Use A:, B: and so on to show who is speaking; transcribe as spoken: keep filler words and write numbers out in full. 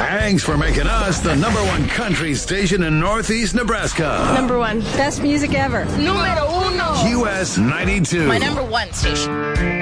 A: Thanks for making us the number one country station in Northeast Nebraska.
B: Number one. Best music ever.
C: Número uno.
A: U S ninety-two.
C: My number one station.